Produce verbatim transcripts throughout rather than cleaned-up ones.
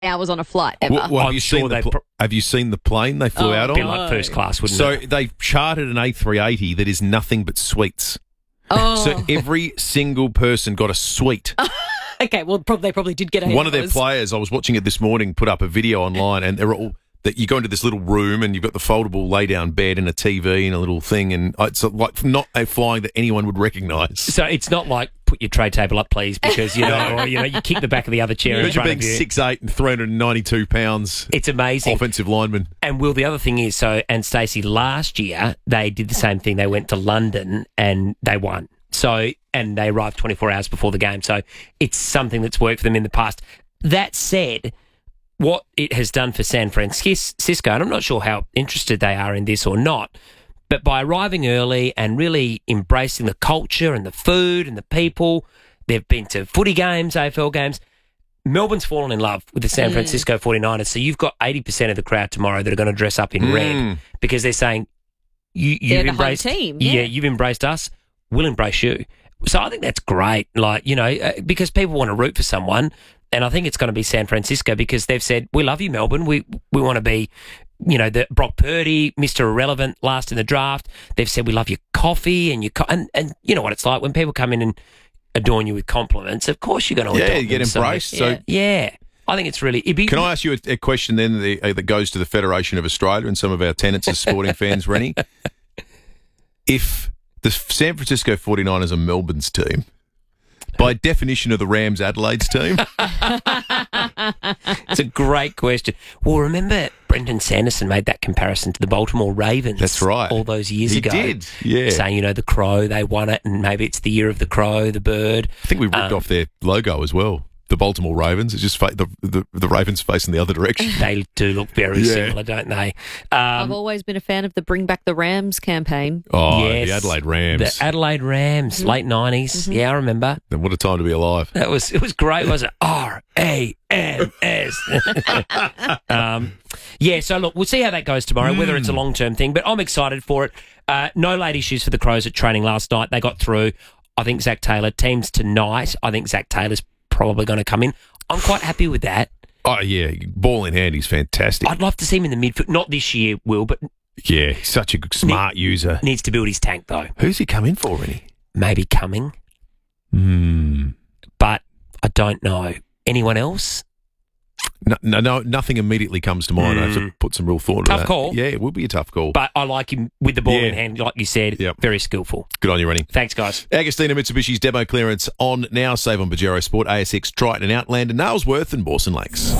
hours on a flight ever. Well, well, have, I'm you sure seen the they pl- pro- have you seen the plane they flew Oh, out A bit on? like first class, wouldn't So it? they've chartered an A three eighty that is nothing but suites. Oh. So every single person got a suite. Okay, well, probably, they probably did get a One of their players, I was watching it this morning, put up a video online, and they're all that you go into this little room and you've got the foldable lay-down bed and a T V and a little thing, and it's like not a flying that anyone would recognise. So it's not like put your tray table up, please, because you know, or, you know, you kick the back of the other chair in Imagine front being of you. six eight and three hundred ninety-two pounds. It's amazing. Offensive lineman. And Will, the other thing is, so and Stacey, last year they did the same thing. They went to London and they won. So and they arrived twenty-four hours before the game. So it's something that's worked for them in the past. That said, what it has done for San Francisco, and I'm not sure how interested they are in this or not, but by arriving early and really embracing the culture and the food and the people, they've been to footy games, A F L games. Melbourne's fallen in love with the San Mm. Francisco forty-niners. So you've got eighty percent of the crowd tomorrow that are going to dress up in Mm. red because they're saying, you, you've They're the home embraced team, yeah. yeah. you've embraced us. We'll embrace you. So I think that's great. Like, you know, uh, because people want to root for someone. And I think it's going to be San Francisco because they've said, we love you, Melbourne. We we want to be, you know, the Brock Purdy, Mister Irrelevant, last in the draft. They've said, we love your coffee and your co-. And, and you know what it's like when people come in and adorn you with compliments. Of course you're going to Yeah, adopt you get them. So, embraced. So Yeah. yeah. I think it's really... It'd be, can I ask you a, a question then that, uh, that goes to the Federation of Australia and some of our tenants as sporting fans, Rennie? If the San Francisco forty-niners are Melbourne's team, by definition of the Rams Adelaide's team, It's a great question. Well, remember Brendan Sanderson made that comparison to the Baltimore Ravens. That's right. All those years He ago. did, yeah. Saying, you know, the crow, they won it, and maybe it's the year of the crow, the bird. I think we ripped Um, off their logo as well. The Baltimore Ravens. It's just fa- the, the the Ravens facing the other direction. They do look very Yeah. similar, don't they? I've Um, always been a fan of the Bring Back the Rams campaign. Oh, yes, the Adelaide Rams. The Adelaide Rams, late nineties. Yeah, I remember. Then what a time to be alive. That was it was great, wasn't it? R A M S. um, yeah, so look, we'll see how that goes tomorrow, whether it's a long term thing, but I'm excited for it. Uh, no late issues for the Crows at training last night. They got through. I think Zach Taylor, teams tonight, I think Zach Taylor's probably going to come in. I'm quite happy with that. Oh, yeah. Ball in hand, he's fantastic. I'd love to see him in the midfield. Not this year, Will, but Yeah, he's such a good, smart user. needs to build his tank, though. Who's he come in for, Rennie? Maybe coming, Hmm. but I don't know. Anyone else? No, no, no, nothing immediately comes to mind. I have to Mm. put some real thought into Tough that. call. Yeah, it would be a tough call. But I like him with the ball Yeah. in hand, like you said. Yep. Very skillful. Good on you, Rennie. Thanks, guys. Agostina Mitsubishi's demo clearance on now. Save on Pajero Sport, A S X, Triton and Outlander, Nailsworth and Mawson Lakes.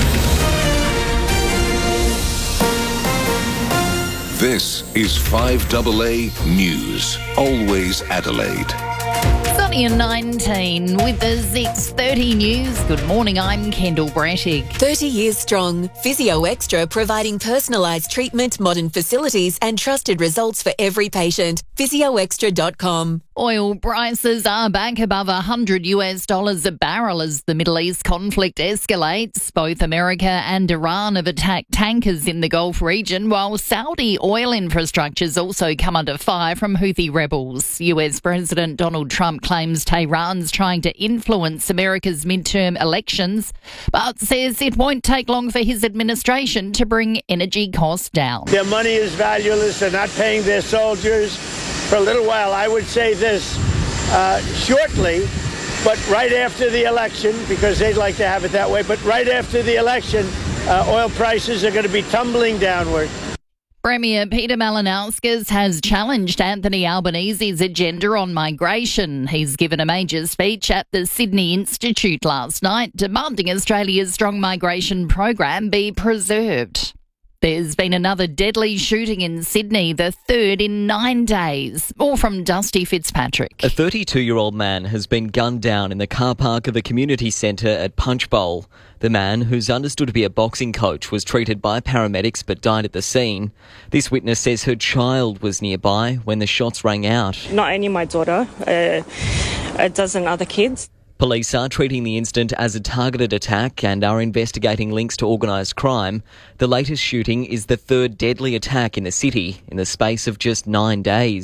This is five A A News. Always Adelaide. Sunny and nineteen with the six thirty news. Good morning, I'm Kendall Brattig. thirty years strong. Physio Extra providing personalised treatment, modern facilities and trusted results for every patient. physio extra dot com. Oil prices are back above one hundred US dollars a barrel as the Middle East conflict escalates. Both America and Iran have attacked tankers in the Gulf region, while Saudi oil infrastructure's also come under fire from Houthi rebels. U S President Donald Trump claims Tehran's trying to influence America's midterm elections, but says it won't take long for his administration to bring energy costs down. Their money is valueless. They're not paying their soldiers for a little while. I would say this uh, shortly, but right after the election, because they'd like to have it that way, but right after the election, uh, oil prices are going to be tumbling downward. Premier Peter Malinauskas has challenged Anthony Albanese's agenda on migration. He's given a major speech at the Sydney Institute last night, demanding Australia's strong migration program be preserved. There's been another deadly shooting in Sydney, the third in nine days. More from Dusty Fitzpatrick. A thirty-two-year-old man has been gunned down in the car park of a community centre at Punchbowl. The man, who's understood to be a boxing coach, was treated by paramedics but died at the scene. This witness says her child was nearby when the shots rang out. Not only my daughter, uh, a dozen other kids. Police are treating the incident as a targeted attack and are investigating links to organised crime. The latest shooting is the third deadly attack in the city in the space of just nine days.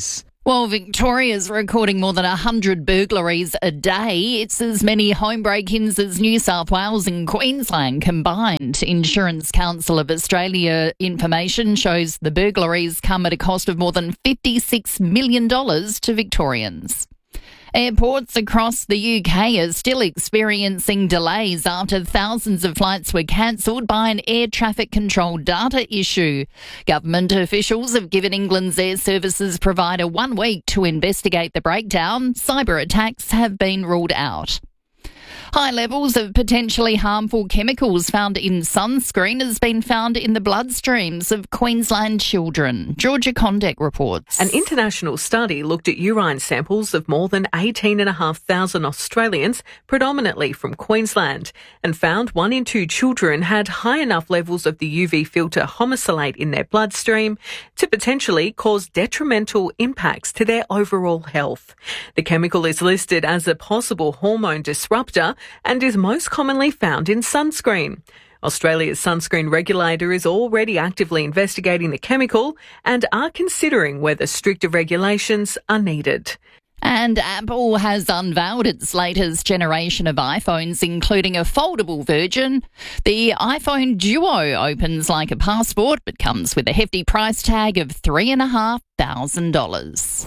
Well, Victoria's recording more than one hundred burglaries a day. It's as many home break-ins as New South Wales and Queensland combined. Insurance Council of Australia information shows the burglaries come at a cost of more than fifty-six million dollars to Victorians. Airports across the U K are still experiencing delays after thousands of flights were cancelled by an air traffic control data issue. Government officials have given England's air services provider one week to investigate the breakdown. Cyber attacks have been ruled out. High levels of potentially harmful chemicals found in sunscreen has been found in the bloodstreams of Queensland children. Georgia Condek reports. An international study looked at urine samples of more than eighteen thousand five hundred Australians, predominantly from Queensland, and found one in two children had high enough levels of the U V filter homosalate in their bloodstream to potentially cause detrimental impacts to their overall health. The chemical is listed as a possible hormone disruptor and is most commonly found in sunscreen. Australia's sunscreen regulator is already actively investigating the chemical and are considering whether stricter regulations are needed. And Apple has unveiled its latest generation of iPhones, including a foldable version. The iPhone Duo opens like a passport, but comes with a hefty price tag of three thousand five hundred dollars.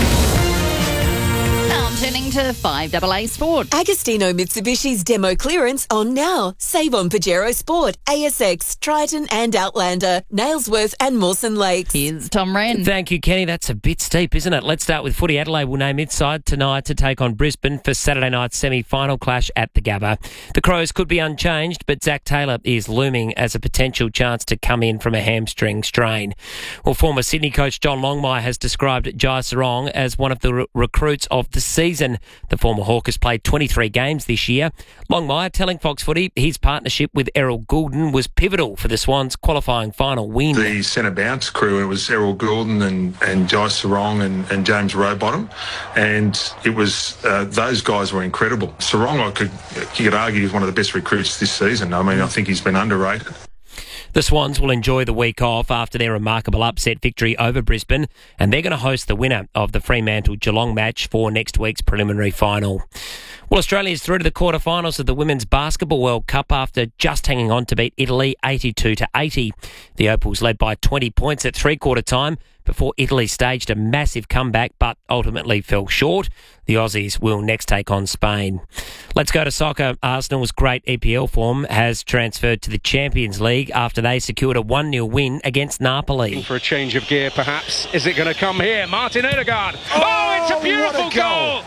Now turning to five A A Sport. Agostino Mitsubishi's demo clearance on now. Save on Pajero Sport, A S X, Triton and Outlander, Nailsworth and Mawson Lakes. Here's Tom Wren. Thank you, Kenny. That's a bit steep, isn't it? Let's start with footy. Adelaide will name its side tonight to take on Brisbane for Saturday night's semi-final clash at the Gabba. The Crows could be unchanged, but Zach Taylor is looming as a potential chance to come in from a hamstring strain. Well, former Sydney coach John Longmire has described Jai Sarong as one of the re- recruits of the season. The former Hawk has played twenty-three games this year. Longmire telling Fox Footy his partnership with Errol Goulden was pivotal for the Swans' qualifying final win. The centre bounce crew, it was Errol Goulden and, and Jai Sarong and, and James Rowbottom, and it was uh, those guys were incredible. Sarong, I could you could argue, is one of the best recruits this season. I mean, I think he's been underrated. The Swans will enjoy the week off after their remarkable upset victory over Brisbane, and they're going to host the winner of the Fremantle-Geelong match for next week's preliminary final. Well, Australia's through to the quarterfinals of the Women's Basketball World Cup after just hanging on to beat Italy eighty-two to eighty. The Opals led by twenty points at three-quarter time before Italy staged a massive comeback but ultimately fell short. The Aussies will next take on Spain. Let's go to soccer. Arsenal's great E P L form has transferred to the Champions League after they secured a one nil win against Napoli. For a change of gear, perhaps. Is it going to come here? Martin Odegaard. Oh, oh it's a beautiful a goal. goal!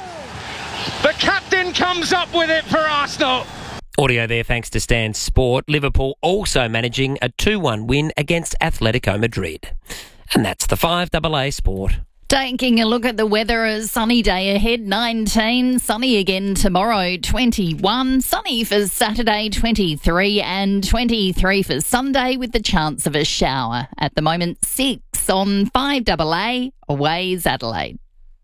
The captain comes up with it for Arsenal. Audio there thanks to Stan Sport. Liverpool also managing a two one win against Atletico Madrid. And that's the five A A Sport. Taking a look at the weather, a sunny day ahead, nineteen. Sunny again tomorrow, twenty-one. Sunny for Saturday, twenty-three. And twenty-three for Sunday with the chance of a shower. At the moment, six on five A A. Away's Adelaide.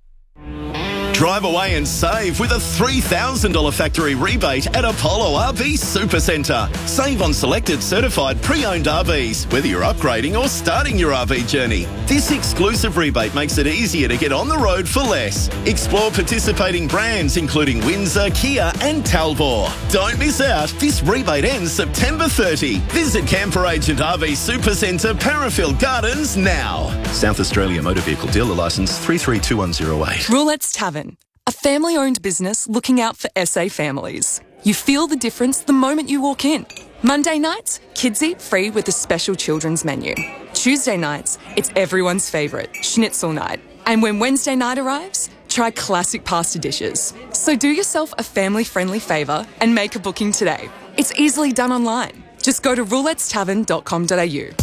Drive away and save with a three thousand dollars factory rebate at Apollo R V Supercentre. Save on selected certified pre-owned R Vs, whether you're upgrading or starting your R V journey. This exclusive rebate makes it easier to get on the road for less. Explore participating brands including Windsor, Kia and Talbot. Don't miss out. This rebate ends September thirtieth. Visit Camper Agent R V Supercentre, Parafield Gardens now. South Australia Motor Vehicle Dealer Licence three three two one zero eight. Roulette's Tavern, a family-owned business looking out for S A families. You feel the difference the moment you walk in. Monday nights, kids eat free with a special children's menu. Tuesday nights, it's everyone's favourite, schnitzel night. And when Wednesday night arrives, try classic pasta dishes. So do yourself a family-friendly favour and make a booking today. It's easily done online. Just go to roulettes tavern dot com dot a u.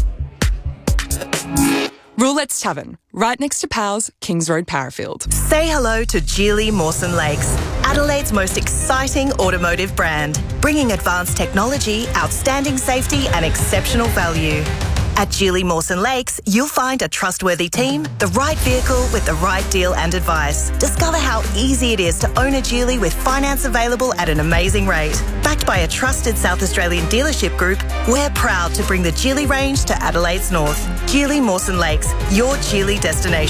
Roulette's Tavern, right next to Powell's, Kings Road, Parafield. Say hello to Geely Mawson Lakes, Adelaide's most exciting automotive brand, bringing advanced technology, outstanding safety and exceptional value. At Geely Mawson Lakes, you'll find a trustworthy team, the right vehicle with the right deal and advice. Discover how easy it is to own a Geely with finance available at an amazing rate. Backed by a trusted South Australian dealership group, we're proud to bring the Geely range to Adelaide's north. Geely Mawson Lakes, your Geely destination.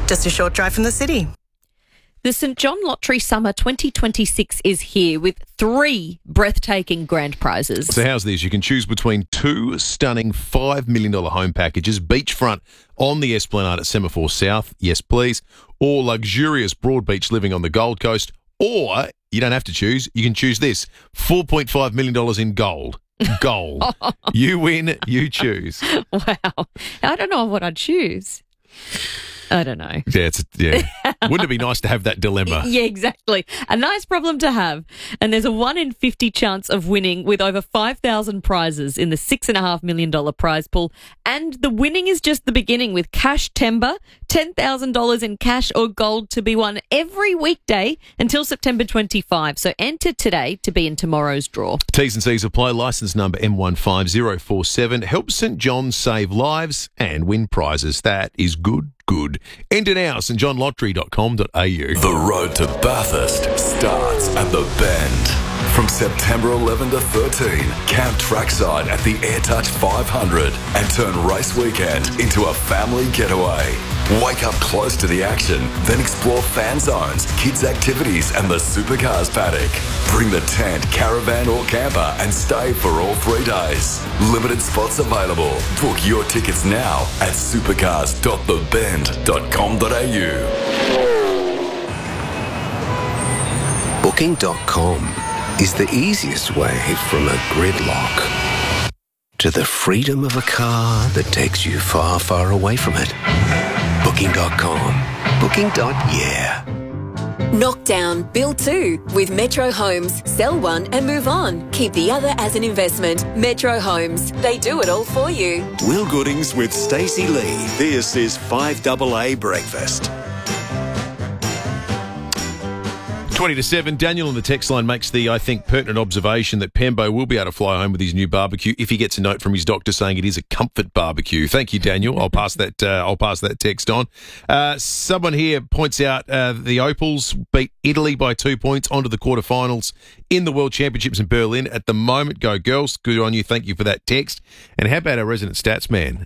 just a short drive from the city. The St John Lottery Summer twenty twenty-six is here with three breathtaking grand prizes. So how's this? You can choose between two stunning five million dollars home packages, beachfront on the Esplanade at Semaphore South, yes please, or luxurious broad beach living on the Gold Coast, or you don't have to choose, you can choose this, four point five million dollars in gold. Gold. You win, you choose. Wow. I don't know what I'd choose. I don't know. Yeah, it's yeah. Wouldn't it be nice to have that dilemma? Yeah, exactly. A nice problem to have. And there's a one in fifty chance of winning with over five thousand prizes in the six point five million dollars prize pool. And the winning is just the beginning with cash timber, ten thousand dollars in cash or gold to be won every weekday until September twenty-fifth. So enter today to be in tomorrow's draw. T's and C's apply. Licence number M one five zero four seven. Help St John's save lives and win prizes. That is good. Good. Enter now, st john lottery dot com dot a u. The road to Bathurst starts at the Bend. From September eleventh to thirteenth, camp trackside at the AirTouch five hundred and turn race weekend into a family getaway. Wake up close to the action, then explore fan zones, kids' activities and the supercars paddock. Bring the tent, caravan or camper and stay for all three days. Limited spots available. Book your tickets now at supercars dot the bend dot com dot a u. Booking dot com is the easiest way from a gridlock to the freedom of a car that takes you far, far away from it. Booking dot com. Booking. Yeah. Knock down, build two with Metro Homes. Sell one and move on. Keep the other as an investment. Metro Homes. They do it all for you. Will Goodings with Stacey Lee. This is five double A Breakfast. twenty to seven. Daniel on the text line makes the, I think, pertinent observation that Pambo will be able to fly home with his new barbecue if he gets a note from his doctor saying it is a comfort barbecue. Thank you, Daniel. I'll pass that. Uh, I'll pass that text on. Uh, someone here points out uh, the Opals beat Italy by two points onto the quarterfinals in the World Championships in Berlin. At the moment, go girls. Good on you. Thank you for that text. And how about our resident stats man?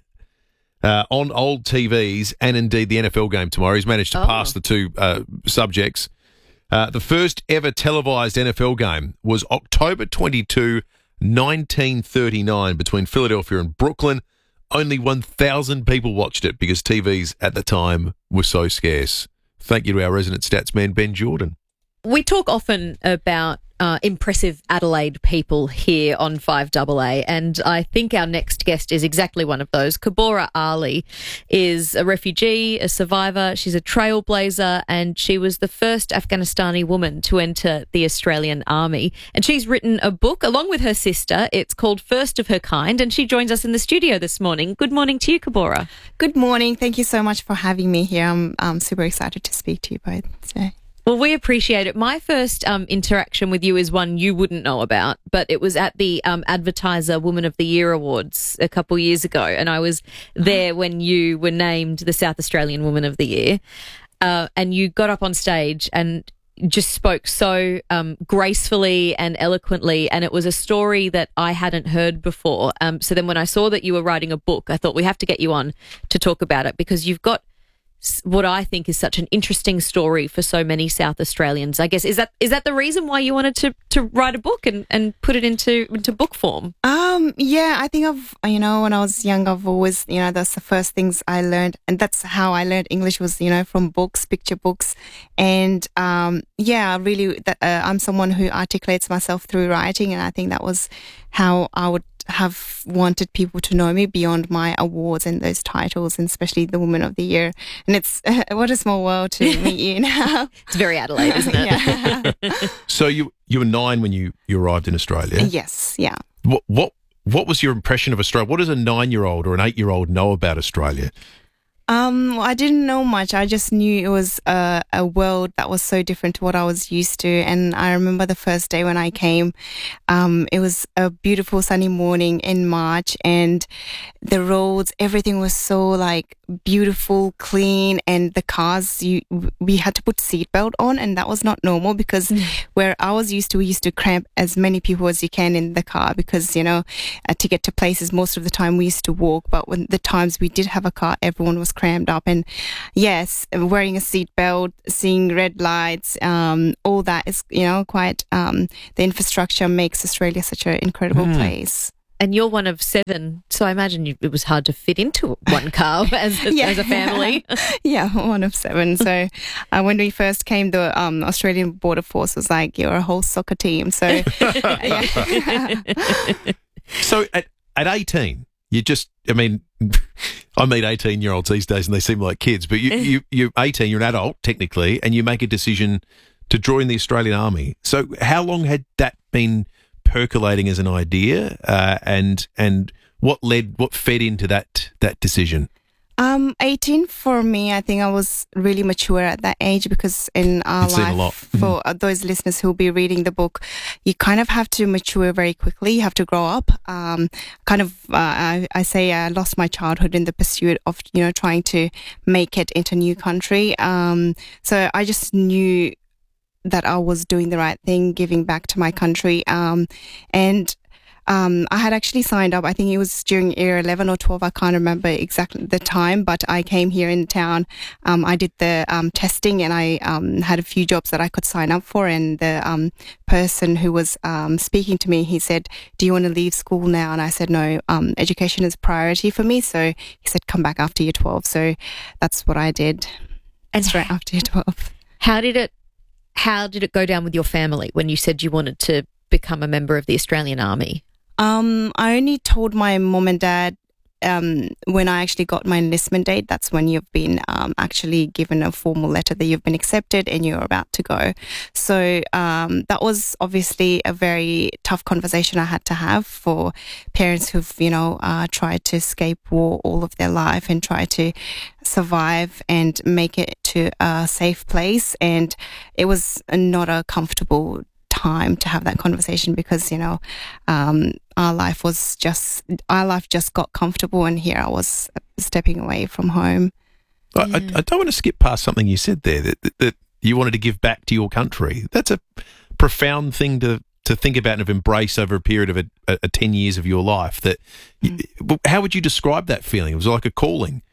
Uh, on old T Vs and indeed the N F L game tomorrow. He's managed to Oh. pass the two uh, subjects. Uh, the first ever televised N F L game was October twenty-second, nineteen thirty-nine between Philadelphia and Brooklyn. Only one thousand people watched it because T Vs at the time were so scarce. Thank you to our resident stats man, Ben Jordan. We talk often about uh, impressive Adelaide people here on five double A, and I think our next guest is exactly one of those. Kabora Ali is a refugee, a survivor. She's a trailblazer, and she was the first Afghanistani woman to enter the Australian Army. And she's written a book along with her sister. It's called First of Her Kind, and she joins us in the studio this morning. Good morning to you, Kabora. Good morning. Thank you so much for having me here. I'm, I'm super excited to speak to you both today. Well, we appreciate it. My first um, interaction with you is one you wouldn't know about, but it was at the um, Advertiser Woman of the Year Awards a couple years ago, and I was there when you were named the South Australian Woman of the Year, uh, and you got up on stage and just spoke so um, gracefully and eloquently, and it was a story that I hadn't heard before. Um, so then when I saw that you were writing a book, I thought we have to get you on to talk about it because you've got what I think is such an interesting story for so many South Australians. I guess, is that is that the reason why you wanted to, to write a book and, and put it into into book form? Um, yeah, I think I've, you know, when I was young, I've always, you know, that's the first things I learned. And that's how I learned English was, you know, from books, picture books. And, um, yeah, really, that, uh, I'm someone who articulates myself through writing. And I think that was how I would have wanted people to know me beyond my awards and those titles, and especially the Woman of the Year. And it's uh, what a small world to meet you now. It's very Adelaide, isn't it? Yeah. So you you were nine when you, you arrived in Australia. Yes, yeah. What what what was your impression of Australia? What does a nine-year-old or an eight-year-old know about Australia? Um, I didn't know much. I just knew it was a, a world that was so different to what I was used to. And I remember the first day when I came, um, it was a beautiful sunny morning in March, and the roads, everything was so like beautiful, clean, and the cars, you we had to put seatbelt on, and that was not normal because mm. where I was used to, we used to cramp as many people as you can in the car because, you know, uh, to get to places most of the time we used to walk, but when the times we did have a car, everyone was cramped crammed up. And yes, wearing a seatbelt, seeing red lights, um, all that is, you know, quite, um, the infrastructure makes Australia such an incredible Mm. place. And you're one of seven, so I imagine you, it was hard to fit into one car as, a, Yeah. as a family. Yeah, one of seven. So uh, when we first came, the um, Australian Border Force was like, you're a whole soccer team. So, yeah. So at, at eighteen, you just, I mean, I meet eighteen-year-olds these days and they seem like kids, but you, you, you're eighteen, you're an adult technically, and you make a decision to join the Australian Army. So how long had that been percolating as an idea, uh, and and what led, what fed into that that decision? Um, eighteen for me, I think I was really mature at that age, because in our It's seen a life, lot. for uh, those listeners who'll be reading the book, you kind of have to mature very quickly. You have to grow up. Um, kind of, uh, I, I say I lost my childhood in the pursuit of, you know, trying to make it into a new country. Um, so I just knew that I was doing the right thing, giving back to my country. Um, and Um, I had actually signed up, I think it was during year eleven or twelve, I can't remember exactly the time, but I came here in town. Um, I did the um, testing, and I um, had a few jobs that I could sign up for, and the um, person who was um, speaking to me, he said, do you want to leave school now? And I said, no, um, education is priority for me. So he said, come back after year twelve. So that's what I did. And straight after year twelve. How did it, how did it go down with your family when you said you wanted to become a member of the Australian Army? Um, I only told my mom and dad um, when I actually got my enlistment date. That's when you've been um, actually given a formal letter that you've been accepted and you're about to go. So um, that was obviously a very tough conversation I had to have for parents who've, you know, uh, tried to escape war all of their life and try to survive and make it to a safe place. And it was not a comfortable time to have that conversation, because, you know, um, our life was just, our life just got comfortable, and here I was stepping away from home. I, I, I don't want to skip past something you said there, that, that, that you wanted to give back to your country. That's a profound thing to, to think about and have embraced over a period of a, a, a ten years of your life. That, mm. you, how would you describe that feeling? It was like a calling.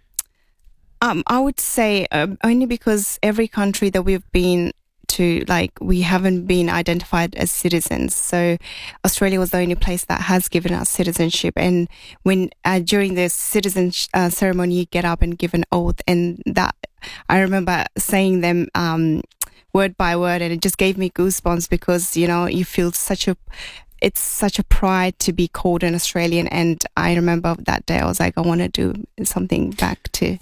Um, I would say um, only because every country that we've been to, like, we haven't been identified as citizens. So Australia was the only place that has given us citizenship. And when uh, during the citizen uh, ceremony, you get up and give an oath, and that I remember saying them um, word by word, and it just gave me goosebumps, because, you know, you feel such a it's such a pride to be called an Australian. And I remember that day I was like, I want to do something back to.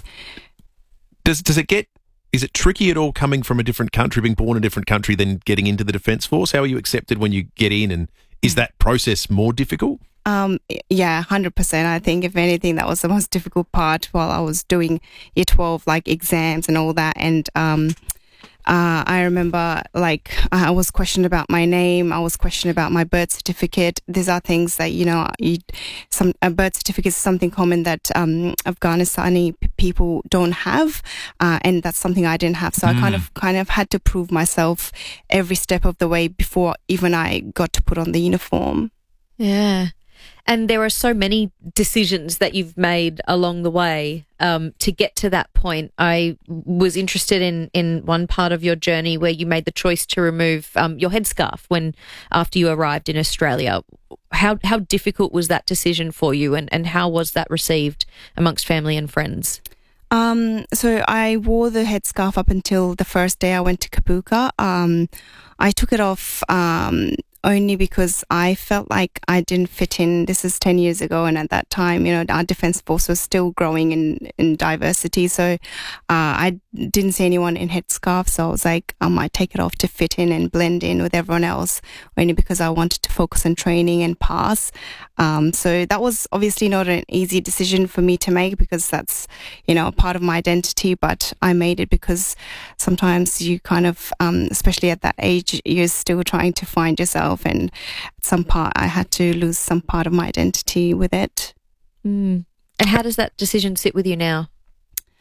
Does does it get? Is it tricky at all coming from a different country, being born in a different country, then getting into the Defence Force? How are you accepted when you get in, and is that process more difficult? Um, yeah, one hundred percent. I think if anything, that was the most difficult part while I was doing year twelve, like exams and all that. And um, uh, I remember, like, I was questioned about my name. I was questioned about my birth certificate. These are things that, you know, you, some a birth certificate is something common that um, Afghanistani p- people don't have, uh, and that's something I didn't have. So mm. I kind of kind of had to prove myself every step of the way before even I got to put on the uniform. Yeah. And there are so many decisions that you've made along the way um, to get to that point. I was interested in, in one part of your journey where you made the choice to remove um, your headscarf when after you arrived in Australia. How how difficult was that decision for you, and, and how was that received amongst family and friends? Um, so I wore the headscarf up until the first day I went to Kabuka. Um, I took it off um, only because I felt like I didn't fit in. This is ten years ago, and at that time, you know, our Defence Force was still growing in, in diversity. So uh, I didn't see anyone in headscarf, so I was like, I might take it off to fit in and blend in with everyone else, only because I wanted to focus on training and pass. Um, so that was obviously not an easy decision for me to make, because that's, you know, part of my identity, but I made it because sometimes you kind of, um, especially at that age, you're still trying to find yourself, and at some part I had to lose some part of my identity with it. Mm. And how does that decision sit with you now?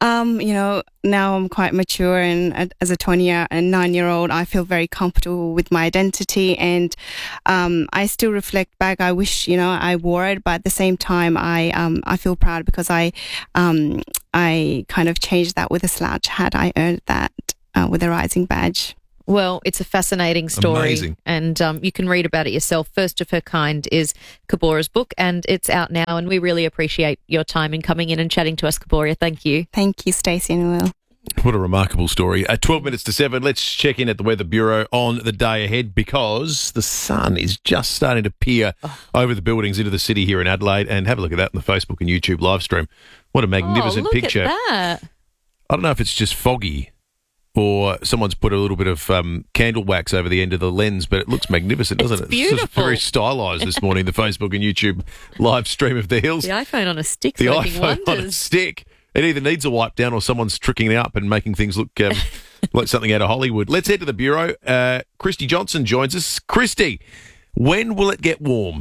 Um, you know, now I'm quite mature, and uh, as a twenty-nine-year-old, I feel very comfortable with my identity, and um, I still reflect back. I wish, you know, I wore it, but at the same time, I um, I feel proud because I um, I kind of changed that with a slouch hat. I earned that uh, with a rising badge. Well, it's a fascinating story. Amazing. And um, you can read about it yourself. First of Her Kind is Kabora's book, and it's out now. And we really appreciate your time in coming in and chatting to us, Kabora. Thank you. Thank you, Stacey and Will. What a remarkable story. At twelve minutes to seven, let's check in at the Weather Bureau on the day ahead because the sun is just starting to peer oh. over the buildings into the city here in Adelaide. And have a look at that on the Facebook and YouTube live stream. What a magnificent oh, look picture. At that. I don't know if it's just foggy or someone's put a little bit of um, candle wax over the end of the lens, but it looks magnificent, doesn't it's it? Beautiful. It's very stylised this morning, the Facebook and YouTube live stream of the hills. The iPhone on a stick. The working iPhone wonders. on a stick. It either needs a wipe down or someone's tricking it up and making things look um, like something out of Hollywood. Let's head to the Bureau. Uh, Christy Johnson joins us. Christy, when will it get warm?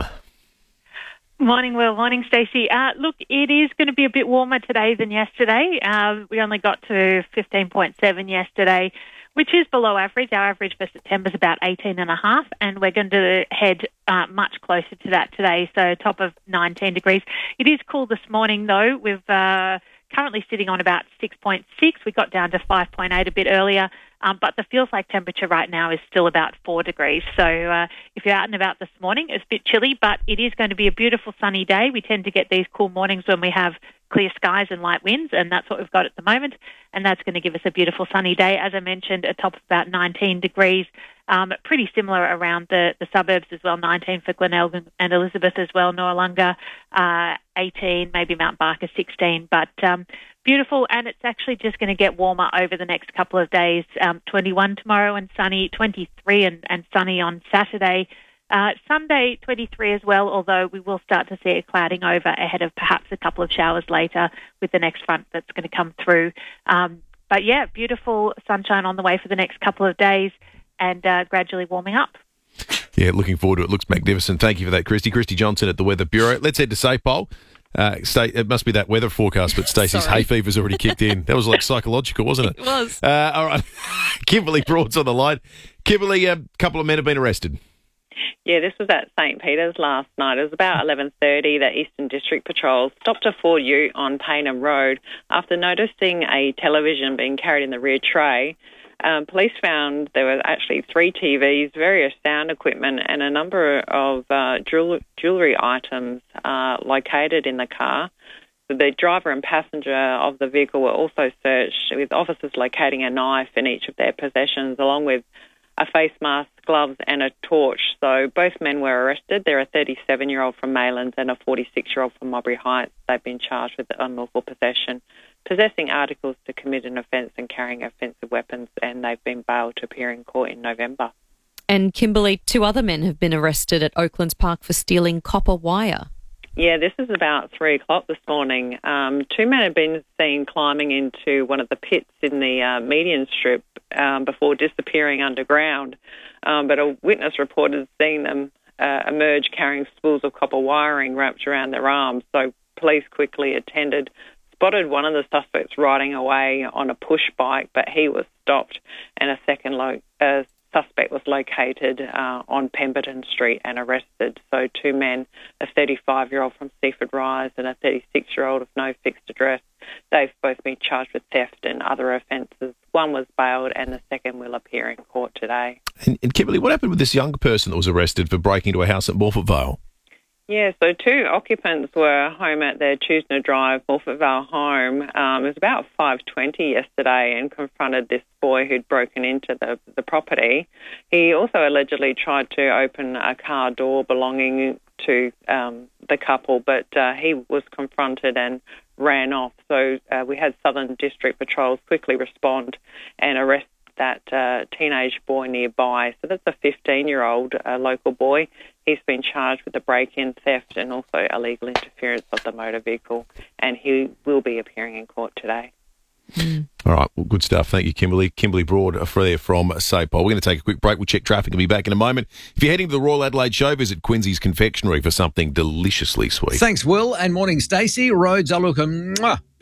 Morning, Will. Morning, Stacey. Uh, look, it is going to be a bit warmer today than yesterday. Uh, we only got to fifteen point seven yesterday, which is below average. Our average for September is about eighteen and a half, and we're going to head uh, much closer to that today, so top of nineteen degrees. It is cool this morning, though. We've uh, currently sitting on about six point six. We got down to five point eight a bit earlier, um, but the feels like temperature right now is still about four degrees. So uh, if you're out and about this morning, it's a bit chilly, but it is going to be a beautiful sunny day. We tend to get these cool mornings when we have clear skies and light winds, and that's what we've got at the moment, and that's going to give us a beautiful sunny day. As I mentioned, a top of about nineteen degrees, um, pretty similar around the, the suburbs as well, nineteen for Glenelg and Elizabeth as well, Noarlunga, uh, eighteen, maybe Mount Barker, sixteen, but um, beautiful, and it's actually just going to get warmer over the next couple of days, um, twenty-one tomorrow and sunny, twenty-three and, and sunny on Saturday. Uh, Sunday, twenty-three as well, although we will start to see it clouding over ahead of perhaps a couple of showers later with the next front that's going to come through. Um, but, yeah, beautiful sunshine on the way for the next couple of days and uh, gradually warming up. Yeah, looking forward to it. Looks magnificent. Thank you for that, Christy. Christy Johnson at the Weather Bureau. Let's head to Sapole. Uh, stay, it must be that weather forecast, but Stacey's hay fever's already kicked in. That was like psychological, wasn't it? It was. Uh, all right. Kimberly Broad's on the line. Kimberly, a couple of men have been arrested. Yeah, this was at St Peter's last night. It was about eleven thirty that Eastern District Patrol stopped a Ford Ute on Paynham Road after noticing a television being carried in the rear tray. Um, police found there were actually three T Vs, various sound equipment, and a number of uh, jewel- jewellery items uh, located in the car. The driver and passenger of the vehicle were also searched, with officers locating a knife in each of their possessions, along with a face mask, gloves and a torch. So both men were arrested. They're a thirty-seven-year-old from Maylands and a forty-six-year-old from Mowbray Heights. They've been charged with unlawful possession, possessing articles to commit an offence and carrying offensive weapons, and they've been bailed to appear in court in November. And Kimberly, two other men have been arrested at Oaklands Park for stealing copper wire. Yeah, this is about three o'clock this morning. Um, two men have been seen climbing into one of the pits in the uh, median strip um, before disappearing underground. Um, but a witness reported seeing them uh, emerge carrying spools of copper wiring wrapped around their arms. So police quickly attended, spotted one of the suspects riding away on a push bike, but he was stopped, and a second lo- uh, suspect was located uh, on Pemberton Street and arrested. So two men, a thirty-five-year-old from Seaford Rise and a thirty-six-year-old of no fixed address. They've both been charged with theft and other offences. One was bailed and the second will appear in court today. And, and Kimberly, what happened with this young person that was arrested for breaking into a house at Morford Vale? Yeah, so two occupants were home at their Chusner Drive, Morford Vale home. Um, it was about five twenty yesterday and confronted this boy who'd broken into the, the property. He also allegedly tried to open a car door belonging to um, the couple, but uh, he was confronted and ran off. So uh, we had Southern District Patrols quickly respond and arrest that uh, teenage boy nearby. So that's a fifteen-year-old uh, local boy. He's been charged with the break-in, theft and also illegal interference of the motor vehicle, and he will be appearing in court today. Mm. All right, well, good stuff. Thank you, Kimberly. Kimberly Broad there from Sapole. We're going to take a quick break. We'll check traffic and be back in a moment. If you're heading to the Royal Adelaide Show, visit Quincy's Confectionery for something deliciously sweet. Thanks, Will, and morning, Stacey. Roads are looking mwah,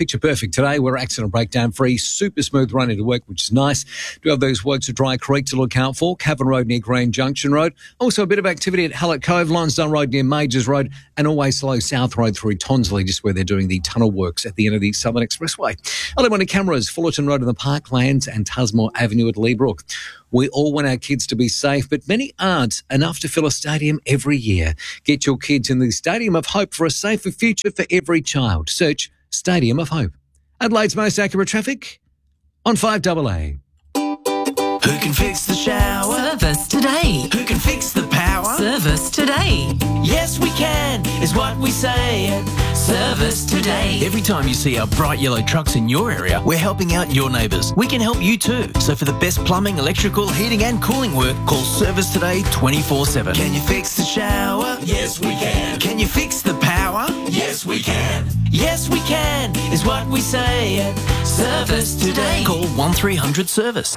picture perfect today. We're accident breakdown free, super smooth run into work, which is nice. Do have those works at Dry Creek to look out for, Cavan Road near Green Junction Road. Also a bit of activity at Hallett Cove, Lonsdale Road near Majors Road, and always slow South Road through Tonsley, just where they're doing the tunnel works at the end of the Southern Expressway. Early morning cameras, Fullerton Road in the Parklands and Tusmore Avenue at Leabrook. We all want our kids to be safe, but many aren't enough to fill a stadium every year. Get your kids in the Stadium of Hope for a safer future for every child. Search Stadium of Hope. Adelaide's most accurate traffic on five A A. Who can fix the shower? Service today. Who can fix the power? Service today. Yes, we can, is what we say at Service Today. Every time you see our bright yellow trucks in your area, we're helping out your neighbours. We can help you too. So for the best plumbing, electrical, heating and cooling work, call Service Today twenty-four seven. Can you fix the shower? Yes, we can. Can you fix the power? Yes, we can. Yes, we can, is what we say at Service Today. Call one three hundred service.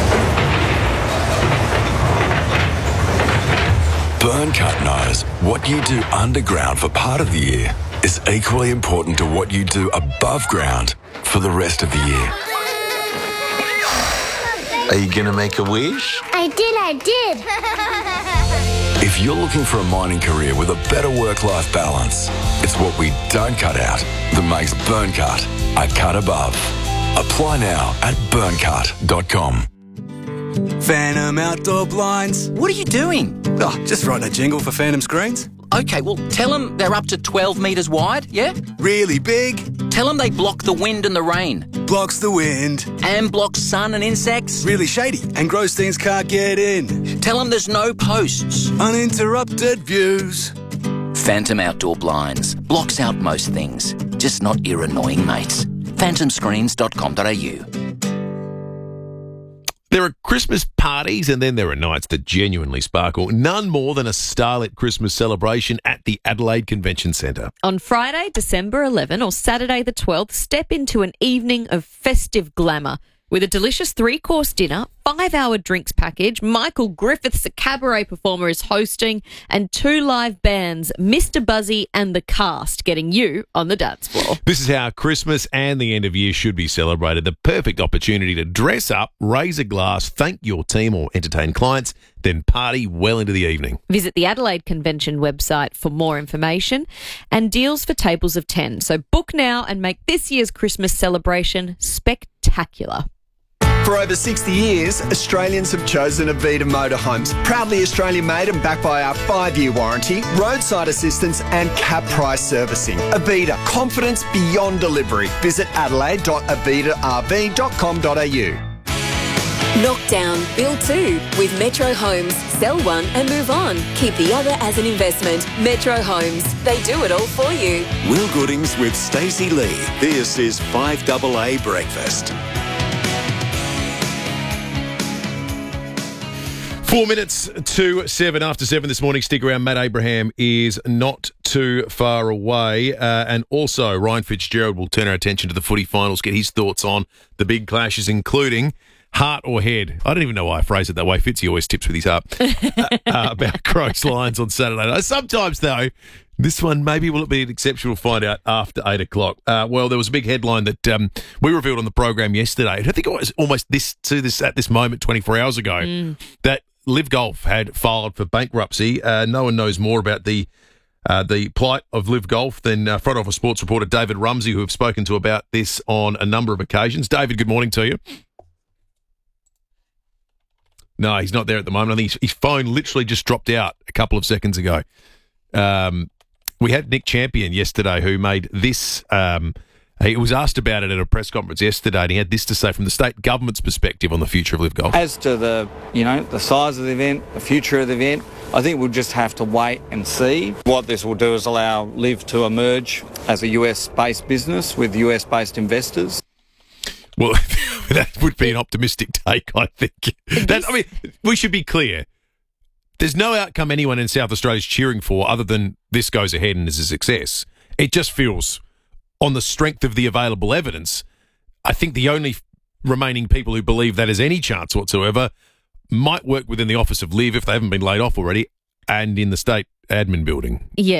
Burncut knows what you do underground for part of the year is equally important to what you do above ground for the rest of the year. Are you going to make a wish? I did, I did. If you're looking for a mining career with a better work-life balance, it's what we don't cut out that makes Burncut a cut above. Apply now at burncut dot com. Phantom Outdoor Blinds. What are you doing? Oh, just writing a jingle for Phantom Screens. Okay, well, tell them they're up to twelve metres wide, yeah? Really big. Tell them they block the wind and the rain. Blocks the wind. And blocks sun and insects. Really shady, and gross things can't get in. Tell them there's no posts. Uninterrupted views. Phantom Outdoor Blinds. Blocks out most things, just not your annoying mates. phantom screens dot com dot a u. There are Christmas parties and then there are nights that genuinely sparkle. None more than a starlit Christmas celebration at the Adelaide Convention Centre. On Friday, December eleventh or Saturday the twelfth, step into an evening of festive glamour with a delicious three-course dinner, five-hour drinks package, Michael Griffiths, a cabaret performer, is hosting, and two live bands, Mister Buzzy and The Cast, getting you on the dance floor. This is how Christmas and the end of year should be celebrated. The perfect opportunity to dress up, raise a glass, thank your team or entertain clients, then party well into the evening. Visit the Adelaide Convention website for more information and deals for tables of ten. So book now and make this year's Christmas celebration spectacular. For over sixty years, Australians have chosen Avita Motorhomes. Proudly Australian made and backed by our five-year warranty, roadside assistance and cap price servicing. Avita, confidence beyond delivery. Visit adelaide dot avita r v dot com dot a u. Knock down, build two with Metro Homes. Sell one and move on. Keep the other as an investment. Metro Homes. They do it all for you. Will Goodings with Stacey Lee. This is five A A Breakfast. Four minutes to seven after seven this morning. Stick around. Matt Abraham is not too far away. Uh, and also, Ryan Fitzgerald will turn our attention to the footy finals, get his thoughts on the big clashes, including heart or head. I don't even know why I phrase it that way. Fitzy always tips with his heart uh, uh, about Crows Lions on Saturday night. Sometimes, though, this one, maybe will it be an exception? We'll find out after eight o'clock. Uh, well, there was a big headline that um, we revealed on the program yesterday. I think it was almost this to this at this moment, twenty-four hours ago, mm. that Live Golf had filed for bankruptcy. Uh, no one knows more about the uh, the plight of Live Golf than uh, front office sports reporter David Rumsey, who have spoken to about this on a number of occasions. David, good morning to you. No, he's not there at the moment. I think his, his phone literally just dropped out a couple of seconds ago. Um, we had Nick Champion yesterday who made this... Um, He was asked about it at a press conference yesterday, and he had this to say from the state government's perspective on the future of Live Golf. As to the, you know, the size of the event, the future of the event, I think we'll just have to wait and see. What this will do is allow Live to emerge as a U S-based business with U S-based investors. Well, that would be an optimistic take, I think. That, I mean, we should be clear. There's no outcome anyone in South Australia is cheering for other than this goes ahead and is a success. It just feels... on the strength of the available evidence, I think the only remaining people who believe that has any chance whatsoever might work within the office of Live if they haven't been laid off already and in the state admin building. Yeah.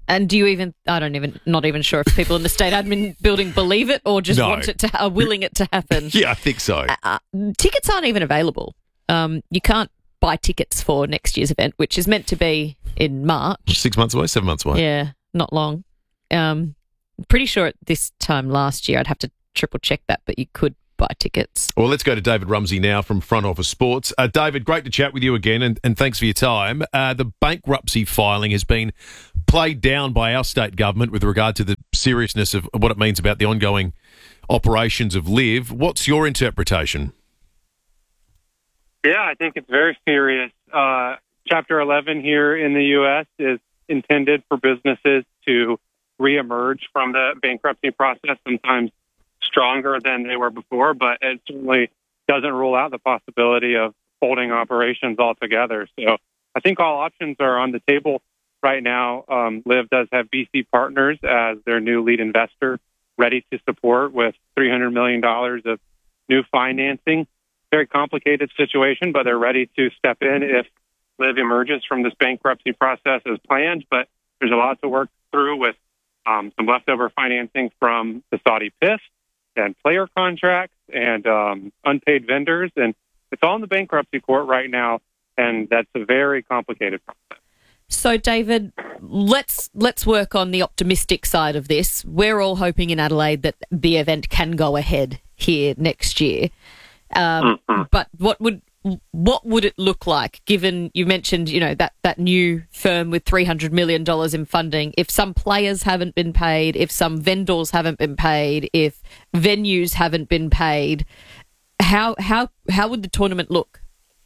And do you even, I don't even, not even sure if people in the state admin building believe it or just No. want it to, are willing it to happen. Yeah, I think so. Uh, tickets aren't even available. Um, you can't buy tickets for next year's event, which is meant to be in March. Six months away, seven months away. Yeah, not long. Um, pretty sure at this time last year, I'd have to triple check that, but you could buy tickets. Well, let's go to David Rumsey now from Front Office Sports. Uh, David, great to chat with you again, and, and thanks for your time. Uh, the bankruptcy filing has been played down by our state government with regard to the seriousness of what it means about the ongoing operations of Live. What's your interpretation? Yeah, I think it's very serious. Uh, Chapter eleven here in the U S is intended for businesses to reemerge from the bankruptcy process, sometimes stronger than they were before, but it certainly doesn't rule out the possibility of folding operations altogether. So I think all options are on the table right now. Um, Liv does have B C Partners as their new lead investor, ready to support with three hundred million dollars of new financing. Very complicated situation, but they're ready to step in if Liv emerges from this bankruptcy process as planned. But there's a lot to work through with um, some leftover financing from the Saudi P I F and player contracts and um, unpaid vendors. And it's all in the bankruptcy court right now, and that's a very complicated process. So, David, let's let's work on the optimistic side of this. We're all hoping in Adelaide that the event can go ahead here next year. Um, mm-hmm. But what would what would it look like, given you mentioned, you know, that, that new firm with three hundred million dollars in funding, if some players haven't been paid, if some vendors haven't been paid, if venues haven't been paid, how how how would the tournament look?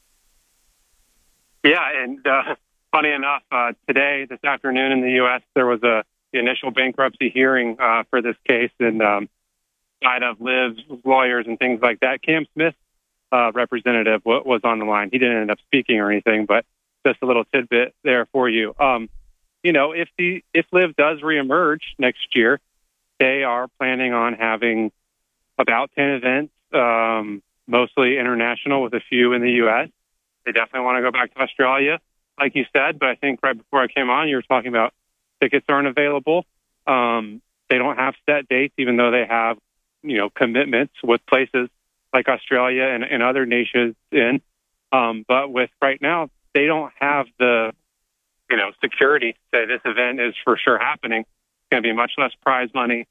Yeah, and uh, funny enough, uh, today, this afternoon in the U S, there was a the initial bankruptcy hearing uh, for this case, and um, side of Liv's lawyers and things like that. Cam Smith, uh, representative, w- was on the line. He didn't end up speaking or anything, but just a little tidbit there for you. Um, you know, if the if Liv does reemerge next year, they are planning on having about ten events, um, mostly international, with a few in the U S. They definitely want to go back to Australia, like you said, but I think right before I came on, you were talking about tickets aren't available. Um, they don't have set dates, even though they have, you know, commitments with places like Australia and, and other nations in. Um, but with right now, they don't have the, you know, security to say this event is for sure happening. It's going to be much less prize money.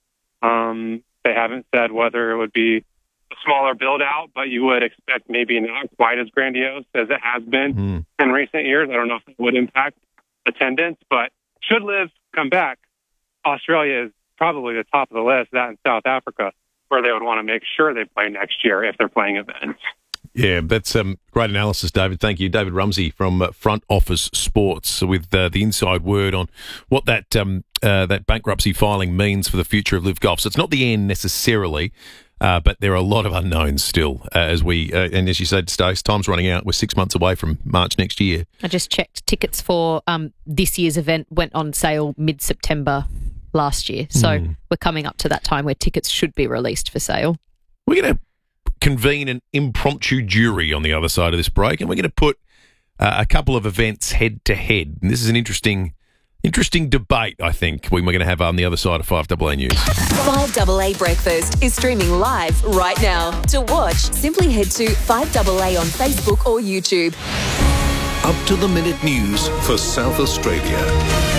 Um, they haven't said whether it would be a smaller build out, but you would expect maybe not quite as grandiose as it has been mm. in recent years. I don't know if it would impact attendance, but should Liv come back, Australia is probably the top of the list, that in South Africa, where they would want to make sure they play next year if they're playing events. Yeah, that's um, great analysis, David. Thank you. David Rumsey from uh, Front Office Sports with uh, the inside word on what that um, uh, that bankruptcy filing means for the future of Liv Golf. So it's not the end necessarily, uh, but there are a lot of unknowns still uh, as we, uh, and as you said, Stace, time's running out. We're six months away from March next year. I just checked. Tickets for um, this year's event went on sale mid-September last year. So mm. we're coming up to that time where tickets should be released for sale. We're going to convene an impromptu jury on the other side of this break, and we're going to put uh, a couple of events head to head. And this is an interesting, interesting debate, I think, we're going to have on the other side of five A A News. five A A Breakfast is streaming live right now. To watch, simply head to five A A on Facebook or YouTube. Up to the minute news for South Australia.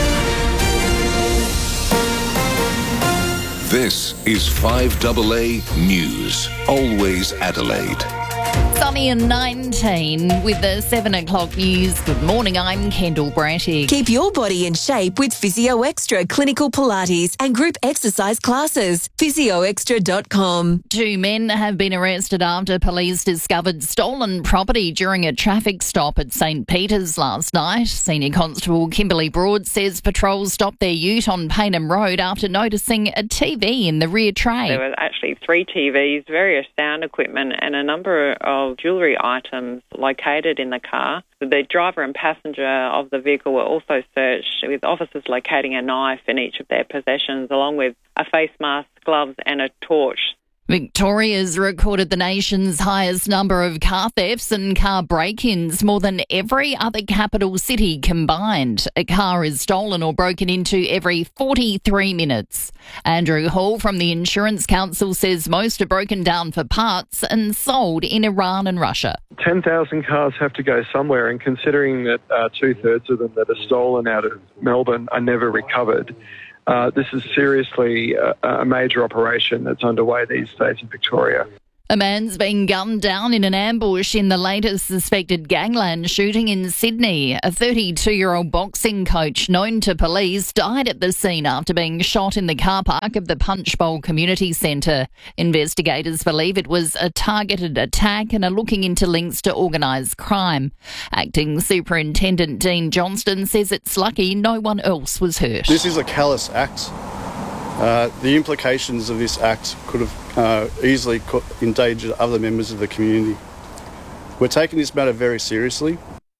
This is five A A News. Always Adelaide. Sunny and nineteen with the seven o'clock news. Good morning, I'm Kendall Bratty. Keep your body in shape with Physio Extra clinical Pilates and group exercise classes. physio extra dot com. Two men have been arrested after police discovered stolen property during a traffic stop at Saint Peter's last night. Senior Constable Kimberly Broad says patrols stopped their ute on Paynham Road after noticing a T V in the rear tray. There were actually three T Vs, various sound equipment and a number of jewellery items located in the car. The driver and passenger of the vehicle were also searched, with officers locating a knife in each of their possessions, along with a face mask, gloves and a torch. Victoria's recorded the nation's highest number of car thefts and car break-ins, more than every other capital city combined. A car is stolen or broken into every forty-three minutes. Andrew Hall from the Insurance Council says most are broken down for parts and sold in Iran and Russia. ten thousand cars have to go somewhere, and considering that uh, two-thirds of them that are stolen out of Melbourne are never recovered, Uh, this is seriously a, a major operation that's underway these days in Victoria. A man's been gunned down in an ambush in the latest suspected gangland shooting in Sydney. A thirty-two-year-old boxing coach known to police died at the scene after being shot in the car park of the Punchbowl Community Centre. Investigators believe it was a targeted attack and are looking into links to organised crime. Acting Superintendent Dean Johnston says it's lucky no one else was hurt. This is a callous act. Uh, the implications of this act could have uh, easily endangered other members of the community. We're taking this matter very seriously.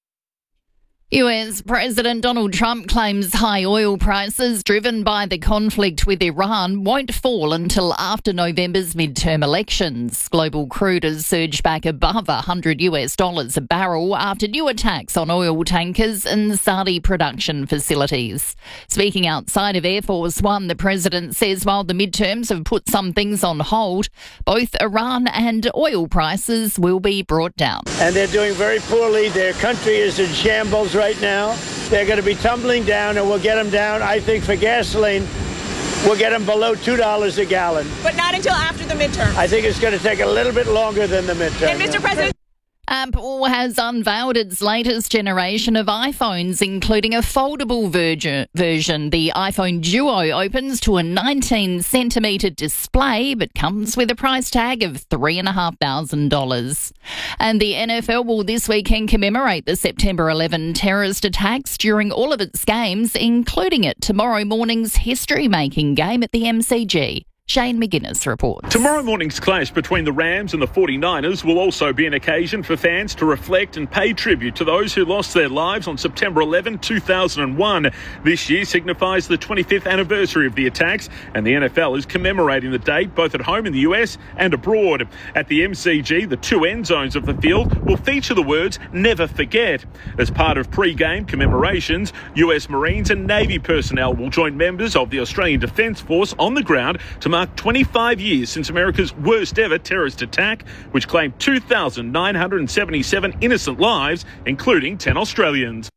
U S President Donald Trump claims high oil prices driven by the conflict with Iran won't fall until after November's midterm elections. Global crude has surged back above one hundred US dollars a barrel after new attacks on oil tankers and Saudi production facilities. Speaking outside of Air Force One, the president says while the midterms have put some things on hold, both Iran and oil prices will be brought down. And they're doing very poorly. Their country is in shambles right now. They're going to be tumbling down, and we'll get them down, I think, for gasoline. We'll get them below two dollars a gallon. But not until after the midterm. I think it's going to take a little bit longer than the midterm. And Mister President... Apple has unveiled its latest generation of iPhones, including a foldable version. The iPhone Duo opens to a nineteen centimetre display, but comes with a price tag of three thousand five hundred dollars. And the N F L will this weekend commemorate the September eleventh terrorist attacks during all of its games, including at tomorrow morning's history-making game at the M C G. Shane McGuinness reports. Tomorrow morning's clash between the Rams and the forty-niners will also be an occasion for fans to reflect and pay tribute to those who lost their lives on September eleventh, two thousand one. This year signifies the twenty-fifth anniversary of the attacks, and the N F L is commemorating the date both at home in the U S and abroad. At the M C G, the two end zones of the field will feature the words "Never Forget." As part of pre-game commemorations, U S Marines and Navy personnel will join members of the Australian Defence Force on the ground to mark twenty-five years since America's worst ever terrorist attack, which claimed two thousand nine hundred seventy-seven innocent lives, including ten Australians.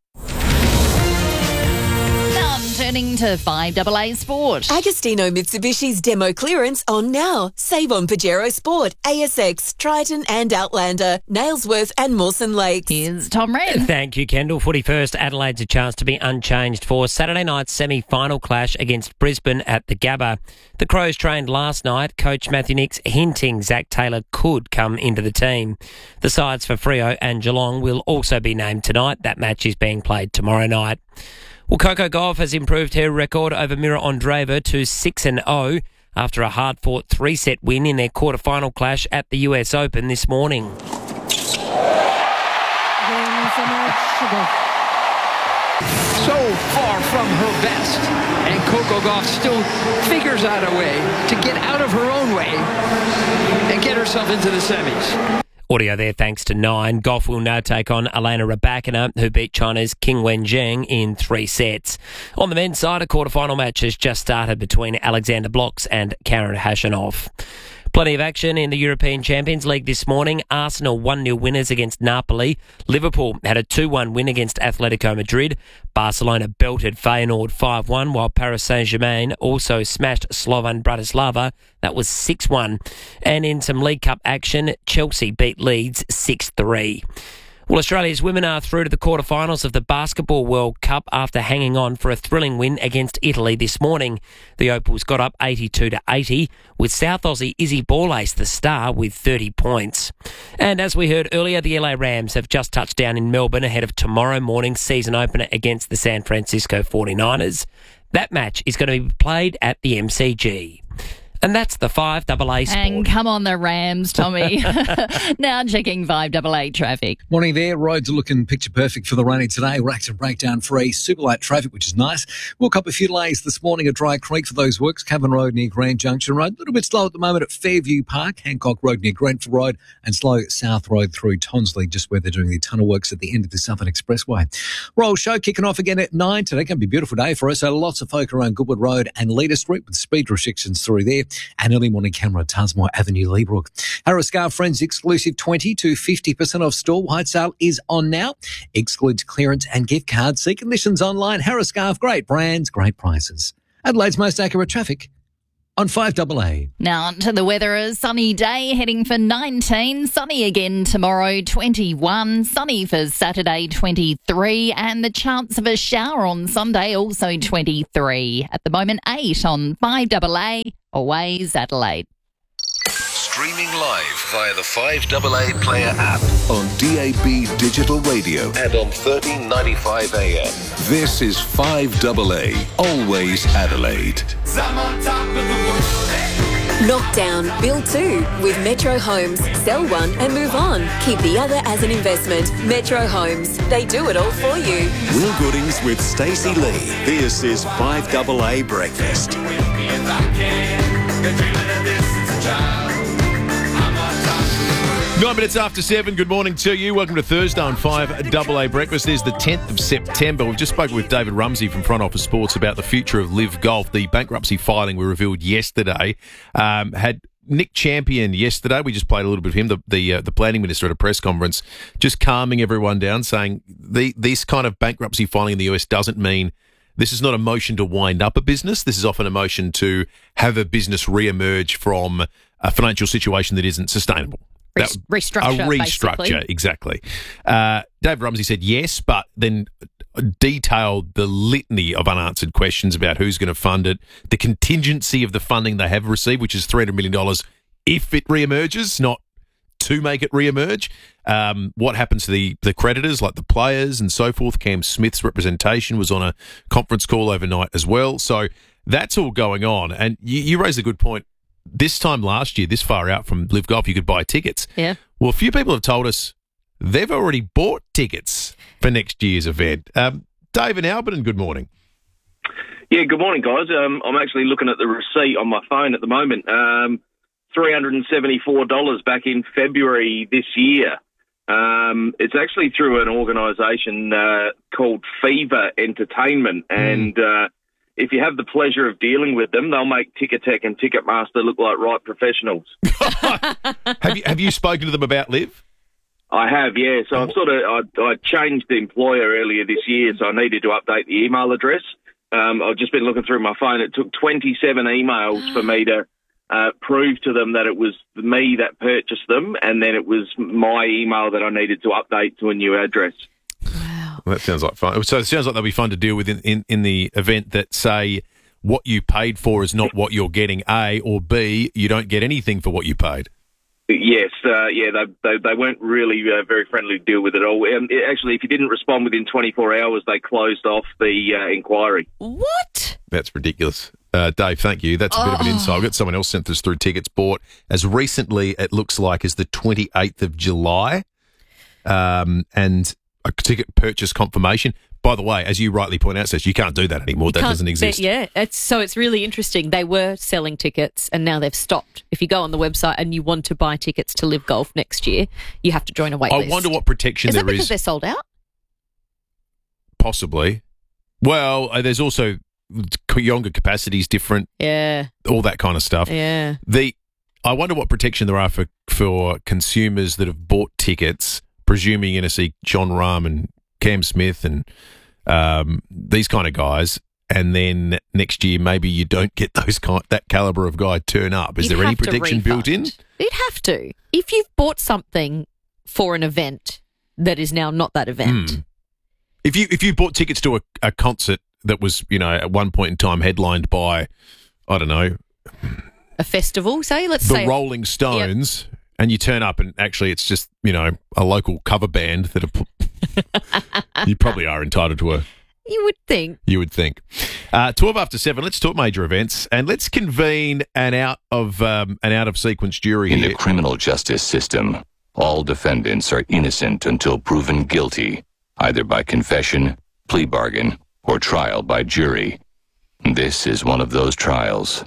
Turning to five A A Sport. Agostino Mitsubishi's demo clearance on now. Save on Pajero Sport, A S X, Triton and Outlander, Nailsworth and Mawson Lakes. Here's Tom Wren. Thank you, Kendall. Footy first. Adelaide's a chance to be unchanged for Saturday night's semi-final clash against Brisbane at the Gabba. The Crows trained last night. Coach Matthew Nicks hinting Zach Taylor could come into the team. The sides for Freo and Geelong will also be named tonight. That match is being played tomorrow night. Well, Coco Gauff has improved her record over Mira Andreeva to six and oh after a hard-fought three-set win in their quarter-final clash at the U S Open this morning. So far from her best, and Coco Gauff still figures out a way to get out of her own way and get herself into the semis. Audio there thanks to Nine. Gauff will now take on Elena Rybakina, who beat China's Qingwen Zheng in three sets. On the men's side, a quarter-final match has just started between Alexander Blocks and Karen Khachanov. Plenty of action in the European Champions League this morning. Arsenal one nil winners against Napoli. Liverpool had a two one win against Atletico Madrid. Barcelona belted Feyenoord five one, while Paris Saint-Germain also smashed Slovan Bratislava. That was six one. And in some League Cup action, Chelsea beat Leeds six three. Well, Australia's women are through to the quarterfinals of the Basketball World Cup after hanging on for a thrilling win against Italy this morning. The Opals got up eighty-two to eighty, with South Aussie Izzy Ball-Ace the star with thirty points. And as we heard earlier, the L A Rams have just touched down in Melbourne ahead of tomorrow morning's season opener against the San Francisco forty-niners. That match is going to be played at the M C G. And that's the five double A Sport. And come on the Rams, Tommy. Now checking five double A traffic. Morning there. Roads are looking picture perfect for the rainy today. Racked and breakdown free. Super light traffic, which is nice. Woke up a few delays this morning at Dry Creek for those works. Cavan Road near Grand Junction Road. A little bit slow at the moment at Fairview Park. Hancock Road near Grenfell Road. And slow South Road through Tonsley, just where they're doing the tunnel works at the end of the Southern Expressway. Royal Show kicking off again at nine today. Going to be a beautiful day for us. So lots of folk around Goodwood Road and Leader Street with speed restrictions through there. And early morning camera at Tasmore Avenue, Leabrook. Harris Scarf Friends exclusive twenty to fifty percent off store-wide sale is on now. Excludes clearance and gift cards. See conditions online. Harris Scarf, great brands, great prices. Adelaide's most accurate traffic on five double A. Now on to the weather. A sunny day heading for nineteen. Sunny again tomorrow, twenty-one. Sunny for Saturday, twenty-three. And the chance of a shower on Sunday, also twenty-three. At the moment, eight on five double A. Always Adelaide. Streaming live via the five double A Player app on D A B Digital Radio and on thirteen ninety-five A M. This is five double A, always Adelaide. Knock down, build two with Metro Homes. Sell one and move on. Keep the other as an investment. Metro Homes. They do it all for you. Will Goodings with Stacey Lee. This is five double A Breakfast. Nine minutes after seven, good morning to you. Welcome to Thursday on five double A Breakfast. There's the tenth of September. We've just spoken with David Rumsey from Front Office Sports about the future of Live Golf. The bankruptcy filing we revealed yesterday um, had Nick Champion yesterday. We just played a little bit of him, the the, uh, the planning minister at a press conference, just calming everyone down, saying the, this kind of bankruptcy filing in the U S doesn't mean this is not a motion to wind up a business. This is often a motion to have a business re-emerge from a financial situation that isn't sustainable. That, restructure, a restructure, basically. Exactly. Uh, David Rumsey said yes, but then detailed the litany of unanswered questions about who's going to fund it, the contingency of the funding they have received, which is three hundred million dollars if it re-emerges, not to make it re-emerge. Um, what happens to the, the creditors, like the players and so forth. Cam Smith's representation was on a conference call overnight as well. So that's all going on. And you, you raised a good point. This time last year, this far out from Live Golf, you could buy tickets. Yeah. Well, a few people have told us they've already bought tickets for next year's event. Um, Dave in Alberton, good morning. Yeah, good morning, guys. Um, I'm actually looking at the receipt on my phone at the moment. Um, three hundred seventy-four dollars back in February this year. Um, it's actually through an organisation uh, called Fever Entertainment, and uh, if you have the pleasure of dealing with them, they'll make Ticketek and Ticketmaster look like right professionals. have you have you spoken to them about Live? I have, yeah. So I've sort of I, I changed the employer earlier this year, so I needed to update the email address. Um, I've just been looking through my phone. It took twenty-seven emails for me to uh, prove to them that it was me that purchased them, and then it was my email that I needed to update to a new address. Well, that sounds like fun. So it sounds like they'll be fun to deal with in, in, in the event that, say, what you paid for is not what you're getting, A, or B, you don't get anything for what you paid. Yes, uh, yeah, they, they they weren't really uh, very friendly to deal with it all. Um, it, actually, if you didn't respond within twenty-four hours, they closed off the uh, inquiry. What? That's ridiculous. Uh, Dave, thank you. That's a bit oh. of an insight. I've got someone else sent this through tickets bought as recently, it looks like, as the twenty-eighth of July. Um, and a ticket purchase confirmation. By the way, as you rightly point out, says you can't do that anymore. You that can't- doesn't exist. they- Yeah, it's, so it's really interesting. They were selling tickets and now they've stopped. If you go on the website and you want to buy tickets to Live Golf next year, you have to join a wait I list. wonder what protection is there that because is. they're sold out? Possibly. Well, uh, there's also younger capacities, different, Yeah, all that kind of stuff. yeah. The I wonder what protection there are for for consumers that have bought tickets, presuming you're going to see John Rahm and Cam Smith and um, these kind of guys, and then next year maybe you don't get those kind, that caliber of guy turn up. Is You'd there any have to protection built in? refund. You'd have to. If you've bought something for an event that is now not that event. Hmm. If you if you bought tickets to a, a concert that was, you know, at one point in time headlined by, I don't know, A festival, say, let's the say. Rolling Stones, and you turn up and actually it's just, you know, a local cover band that are, you probably are entitled to a, You would think. you would think. Uh, twelve after seven. Let's talk major events and let's convene an out of um, an out of sequence jury In here. the criminal justice system, all defendants are innocent until proven guilty, either by confession, plea bargain, or trial by jury. This is one of those trials.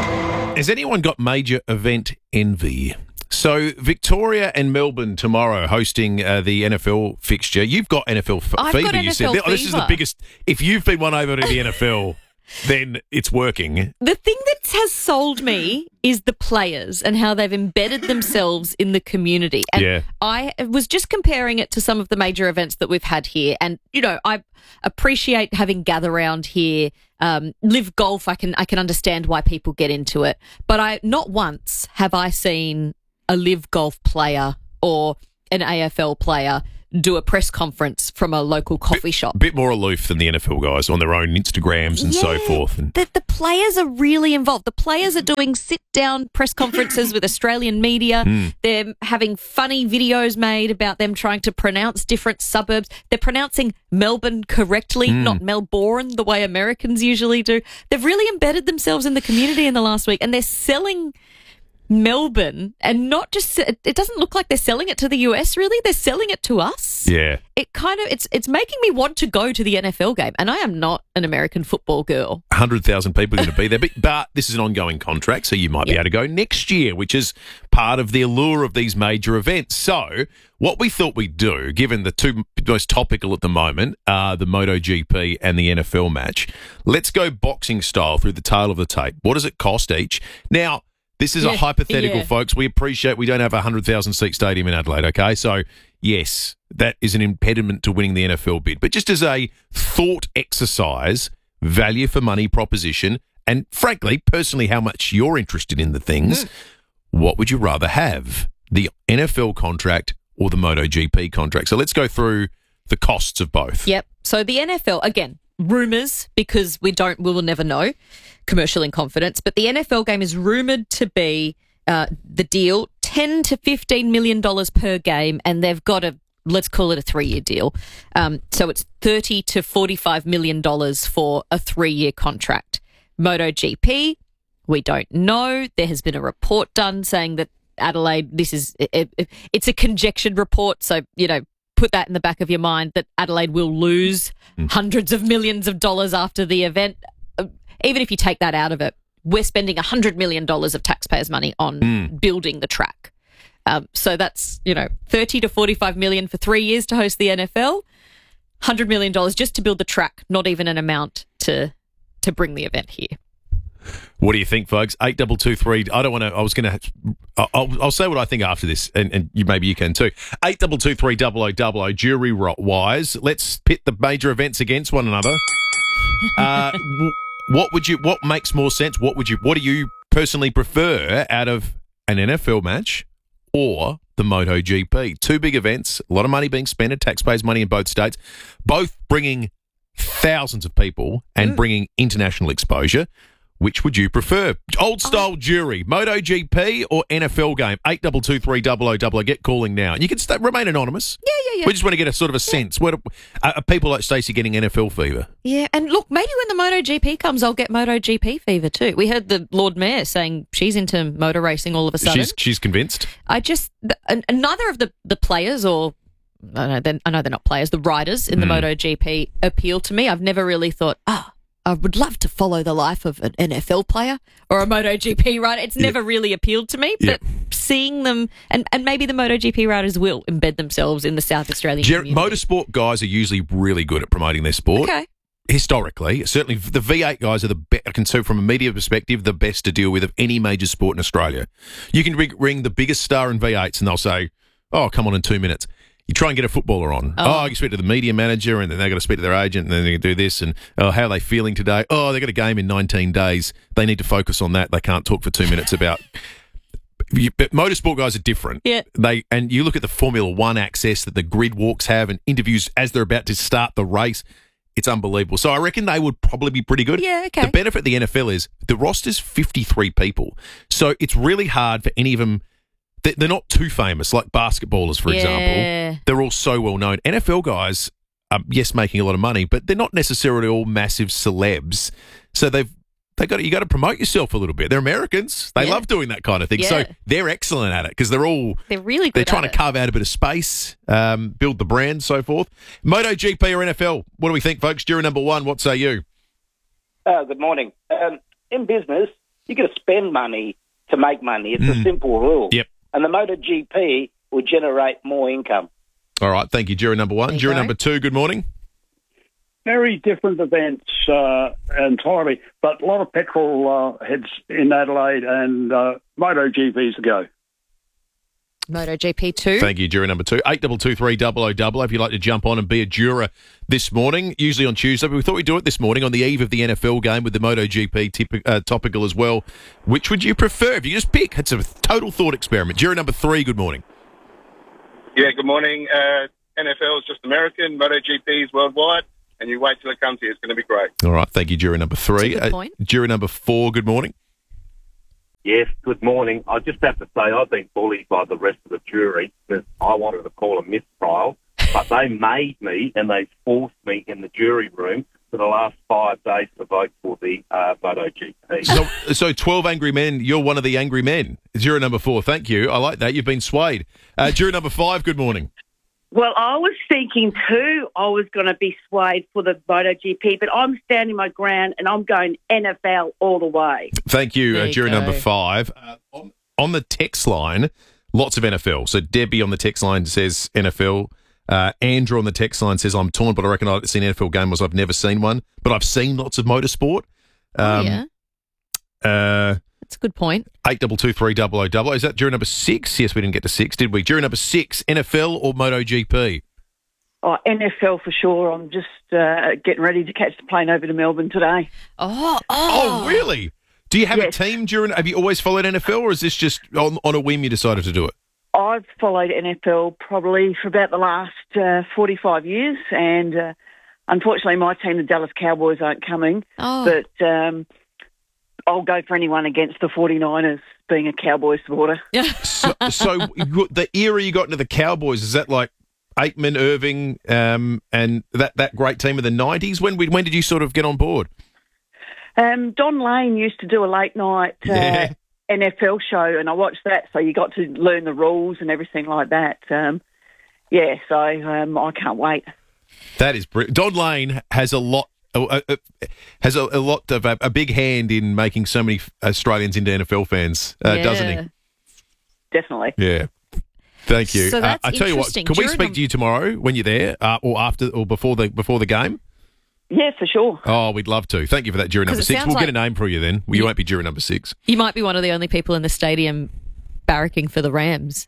Has anyone got major event envy? So Victoria and Melbourne tomorrow hosting uh, the N F L fixture. You've got N F L f- I've fever. got you N F L said Oh, this is the fever. biggest. If you've been won over to the N F L, then it's working. The thing that has sold me is the players and how they've embedded themselves in the community. And Yeah. I was just comparing it to some of the major events that we've had here. And, you know, I appreciate having gather round here. Um, live golf, I can I can understand why people get into it. But I not once have I seen a live golf player or an A F L player do a press conference from a local coffee shop. Bit more aloof than the N F L guys on their own Instagrams and so Yeah. forth. And The, the players are really involved. The players are doing sit-down press conferences with Australian media. Mm. They're having funny videos made about them trying to pronounce different suburbs. They're pronouncing Melbourne correctly, Mm. not Melbourne, the way Americans usually do. They've really embedded themselves in the community in the last week, and they're selling Melbourne, and not just, it doesn't look like they're selling it to the U S, really. They're selling it to us. yeah. It kind of, it's it's making me want to go to the N F L game, and I am not an American football girl. one hundred thousand people are going to be there. But, but this is an ongoing contract, so you might be Yeah. able to go next year, which is part of the allure of these major events. So what we thought we'd do, given the two most topical at the moment are the MotoGP and the N F L match, let's go boxing style through the tail of the tape. What does it cost each? Now, this is Yeah, a hypothetical, yeah. folks. We appreciate we don't have a one hundred thousand seat stadium in Adelaide, okay? So, yes, that is an impediment to winning the N F L bid. But just as a thought exercise, value for money proposition, and frankly, personally, how much you're interested in the things, what would you rather have? The N F L contract or the MotoGP contract? So let's go through the costs of both. Yep. So the N F L, again, rumours, because we don't, we will never know, commercial in confidence, but the N F L game is rumoured to be uh, the deal, ten to fifteen million dollars per game, and they've got a, let's call it a three-year deal. Um, so it's thirty to forty-five million dollars for a three-year contract. MotoGP, we don't know. There has been a report done saying that Adelaide, this is, it, it, it's a conjectured report, so, you know, put that in the back of your mind that Adelaide will lose Mm. hundreds of millions of dollars after the event. Uh, Even if you take that out of it, we're spending one hundred million dollars of taxpayers' money on Mm. building the track. Um, so that's, you know, thirty to forty-five million for three years to host the N F L, one hundred million dollars just to build the track, not even an amount to to bring the event here. What do you think, folks? Eight double two three. I don't want to. I was going to. I'll, I'll say what I think after this, and, and you maybe you can too. Eight double two three double o double o. Jury wise, let's pit the major events against one another. Uh, w- what would you? What makes more sense? What would you? What do you personally prefer out of an N F L match or the MotoGP? Two big events, a lot of money being spent, taxpayers' money in both states, both bringing thousands of people and bringing international exposure. Which would you prefer? Old style jury, MotoGP or N F L game? Eight double two three double o double o. Get calling now. You can stay, remain anonymous. Yeah, yeah, yeah. We just want to get a sort of a sense. What are, are people like Stacey getting N F L fever? Yeah, and look, maybe when the MotoGP comes, I'll get MotoGP fever too. We heard the Lord Mayor saying she's into motor racing all of a sudden. She's she's convinced. I just, th- and, and neither of the, the players or, I know, they're, I know they're not players, the riders in the Mm. MotoGP appeal to me. I've never really thought, ah, I would love to follow the life of an N F L player or a MotoGP rider. It's never really appealed to me, but seeing them, and, and maybe the MotoGP riders will embed themselves in the South Australian Jer- community. motorsport guys are usually really good at promoting their sport. Okay. Historically, certainly the V eight guys are the best, I can say from a media perspective, the best to deal with of any major sport in Australia. You can ring, ring the biggest star in V eights and they'll say, oh, come on in two minutes. You try and get a footballer on. Oh. Oh, you speak to the media manager and then they've got to speak to their agent and then they can do this and oh, how are they feeling today? Oh, they've got a game in nineteen days. They need to focus on that. They can't talk for two minutes about... You, but motorsport guys are different. Yeah. They and you look at the Formula One access that the grid walks have and interviews as they're about to start the race. It's unbelievable. So I reckon they would probably be pretty good. Yeah, okay. The benefit of the N F L is the roster's fifty-three people. So it's really hard for any of them. They're not too famous, like basketballers, for Yeah. example. They're all so well known. N F L guys are, yes, making a lot of money, but they're not necessarily all massive celebs. So they've they got you got to promote yourself a little bit. They're Americans; they Yeah. love doing that kind of thing. Yeah. So they're excellent at it because they're all They're really good they're trying at to carve out a bit of space, um, build the brand, so forth. MotoGP or N F L? What do we think, folks? Jury number one. What say you? Uh, good morning. Um, in business, you got to spend money to make money. It's a Mm. simple rule. Yep. And the MotoGP will generate more income. All right, thank you. Jury number one. Jury go. number two. Good morning. Very different events uh, entirely, but a lot of petrol uh, heads in Adelaide and uh, MotoGP's to go. MotoGP two. Thank you, jury number two. eight two two three double oh double if you'd like to jump on and be a juror this morning, usually on Tuesday, but we thought we'd do it this morning on the eve of the N F L game with the MotoGP tip, uh, topical as well. Which would you prefer? If you just pick, it's a total thought experiment. Jury number three, good morning. Yeah, good morning. Uh, N F L is just American, MotoGP is worldwide, and you wait till it comes here. It's going to be great. All right, thank you, jury number three. That's a good point. Uh, jury number four, good morning. Yes, good morning. I just have to say I've been bullied by the rest of the jury because I wanted to call a mistrial, but they made me and they forced me in the jury room for the last five days to vote for the uh, MotoGP. So, so twelve angry men, you're one of the angry men. Jury number four, thank you. I like that. You've been swayed. Uh, jury number five, good morning. Well, I was thinking too I was going to be swayed for the MotoGP, but I'm standing my ground and I'm going N F L all the way. Thank you, There uh, you jury go. number five. Uh, on, on the text line, lots of N F L. So Debbie on the text line says N F L. Uh, Andrew on the text line says, I'm torn, but I reckon I'd like to see an N F L game was I've never seen one, but I've seen lots of motorsport. Um, oh, yeah. Uh, That's a good point. eight two two three double oh double. Is that jury number six? Yes, we didn't get to six, did we? Jury number six, N F L or MotoGP? Oh, N F L for sure. I'm just uh, getting ready to catch the plane over to Melbourne today. Oh, Oh, really? Do you have a team during? Have you always followed N F L, or is this just on, on a whim you decided to do it? I've followed N F L probably for about the last uh, forty-five years, and uh, unfortunately my team, the Dallas Cowboys, aren't coming. Oh. But um, I'll go for anyone against the forty-niners, being a Cowboys supporter. So, so you- the era you got into the Cowboys, is that like Aikman, Irving, um, and that, that great team of the nineties? When we, when did you sort of get on board? Um, Don Lane used to do a late night uh, Yeah. N F L show, and I watched that, so you got to learn the rules and everything like that. Um, yeah, so um, I can't wait. That is brilliant. Don Lane has a lot. Uh, uh, has a, a lot of a, a big hand in making so many Australians into N F L fans, uh, doesn't he? Definitely. Yeah. Thank you. So that's uh, I tell you what, interesting. can we During speak the- to you tomorrow when you're there, uh, or after, or before the before the game? Yeah, for sure. Oh, we'd love to. Thank you for that, jury 'Cause number it six. sounds We'll get like- a name for you then. Well, you won't be jury number six. You might be one of the only people in the stadium barracking for the Rams.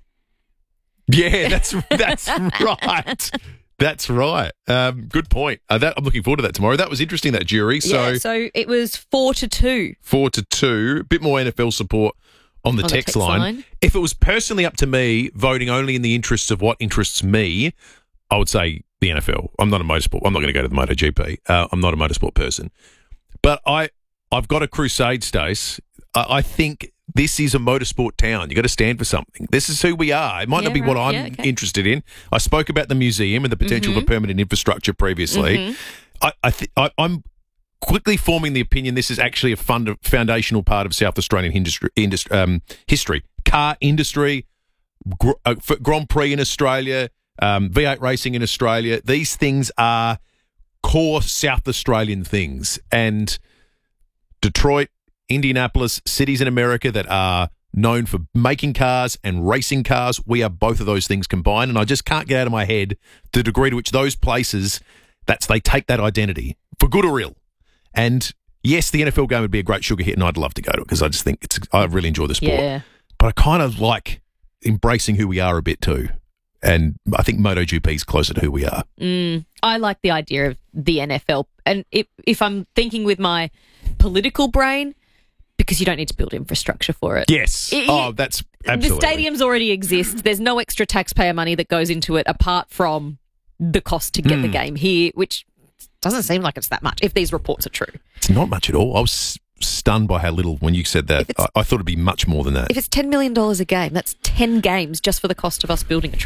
Yeah, that's that's right. That's right. Um, good point. Uh, that, I'm looking forward to that tomorrow. That was interesting, that jury. So, yeah, so it was four to two. four to two. Bit more N F L support on the, On the text, text line. line. If it was personally up to me, voting only in the interests of what interests me, I would say the N F L. I'm not a motorsport. I'm not going to go to the MotoGP. Uh, I'm not a motorsport person. But I, I've got a crusade, Stace. I, I think this is a motorsport town. You've got to stand for something. This is who we are. It might Yeah, not be what right. I'm Yeah, okay. interested in. I spoke about the museum and the potential Mhm. for permanent infrastructure previously. Mhm. I, I th- I, I'm quickly forming the opinion this is actually a fund- foundational part of South Australian industry, industry um, history. Car industry, gr- uh, f- Grand Prix in Australia, um, V eight racing in Australia. These things are core South Australian things. And Detroit, Indianapolis, cities in America that are known for making cars and racing cars, we are both of those things combined. And I just can't get out of my head the degree to which those places, that's they take that identity, for good or ill. And yes, the N F L game would be a great sugar hit, and I'd love to go to it because I just think it's I really enjoy the sport. Yeah. But I kind of like embracing who we are a bit too. And I think MotoGP is closer to who we are. Mm, I like the idea of the N F L. And if, if I'm thinking with my political brain, because you don't need to build infrastructure for it. Yes. It- oh, that's absolutely. The stadiums already exist. There's no extra taxpayer money that goes into it apart from the cost to get the Mm. game here, which doesn't seem like it's that much if these reports are true. It's not much at all. I was stunned by how little when you said that. I, I thought it'd be much more than that. If it's ten million dollars a game, that's ten games just for the cost of us building a track.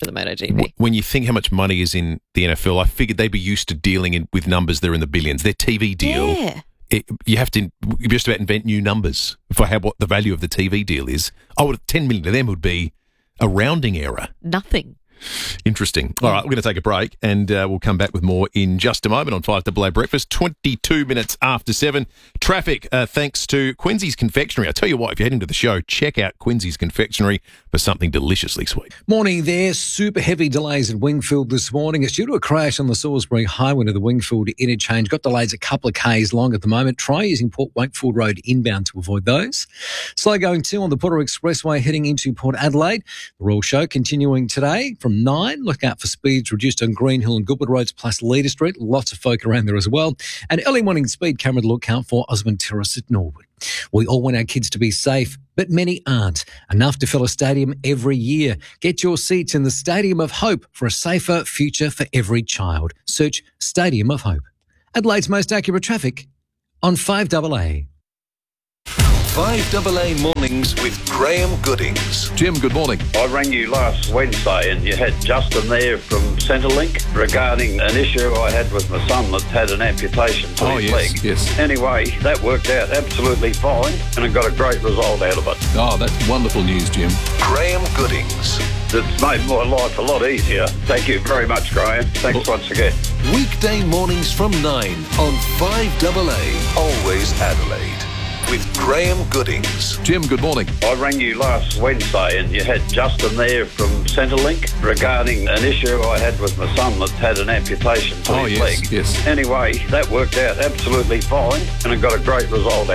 for the MotoGP. When you think how much money is in the N F L, I figured they'd be used to dealing in, with numbers that are in the billions. Their T V deal, Yeah. it, you have to you just about invent new numbers for how what the value of the T V deal is. I would ten million to them would be a rounding error. Nothing. Interesting. All right, we're going to take a break and uh, we'll come back with more in just a moment on five double A Breakfast, twenty-two minutes after seven. Traffic, uh, thanks to Quincy's Confectionery. I tell you what, if you're heading to the show, check out Quincy's Confectionery for something deliciously sweet. Morning there. Super heavy delays at Wingfield this morning. It's due to a crash on the Salisbury Highway to the Wingfield interchange. Got delays a couple of Ks long at the moment. Try using Port Wakefield Road inbound to avoid those. Slow going too on the Porter Expressway heading into Port Adelaide. The Royal Show continuing today from nine. Look out for speeds reduced on Green Hill and Goodwood Roads plus Leader Street. Lots of folk around there as well. And early morning speed camera to look out for Osmond Terrace at Norwood. We all want our kids to be safe, but many aren't. Enough to fill a stadium every year. Get your seats in the Stadium of Hope for a safer future for every child. Search Stadium of Hope. Adelaide's most accurate traffic on five double A. five double A Mornings with Graham Goodings. Jim, good morning. I rang you last Wednesday and you had Justin there from Centrelink regarding an issue I had with my son that had an amputation to Oh, his yes, leg. yes. Anyway, that worked out absolutely fine and I got a great result out of it. Oh, that's wonderful news, Jim. Graham Goodings. It's made my life a lot easier. Thank you very much, Graham. Thanks once again. Weekday mornings from nine on five double A. Always Adelaide. With Graham Goodings. Jim, good morning. I rang you last Wednesday and you had Justin there from Centrelink regarding an issue I had with my son that had an amputation to Oh, his yes, leg. yes. Anyway, that worked out absolutely fine and I got a great result out